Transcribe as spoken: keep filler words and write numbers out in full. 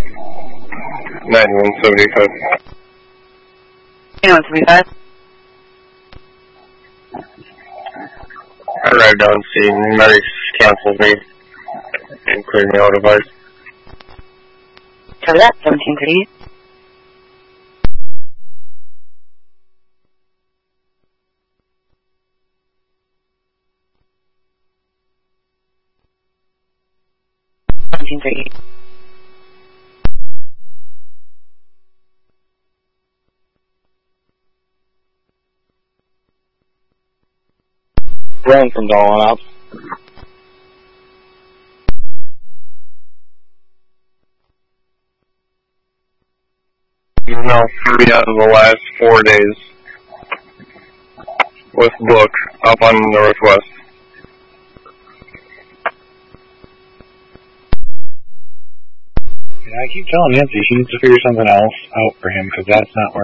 ninety-one seventy-five. ninety-one seventy-five. I arrived on scene. Medics canceled me and cleared me out of ice. Copy that, seventeen thirty-eight. seventeen thirty-eight. Run from Dawn up. Now three out of the last four days with Book up on the Northwest. Yeah, I keep telling Nancy she needs to figure something else out for him because that's not working.